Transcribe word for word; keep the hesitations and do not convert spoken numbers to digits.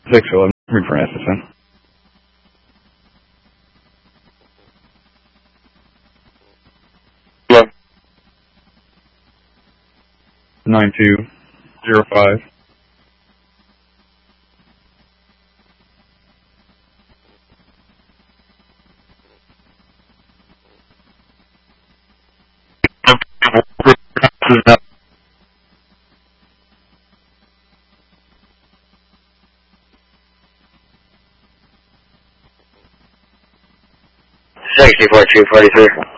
six eleven, read for S S N. Hello. nine two zero five. sixty-four two forty-three.